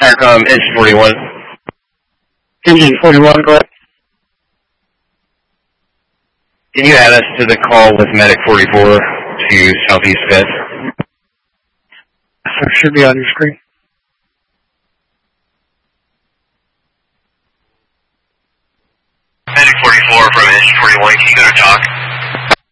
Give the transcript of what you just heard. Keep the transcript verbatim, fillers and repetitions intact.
Firecom, engine forty-one. Engine forty-one, go ahead. Can you add us to the call with Medic forty-four to Southeast fifth? Sir, should be on your screen. Medic forty-four from engine forty-one, can you go to talk?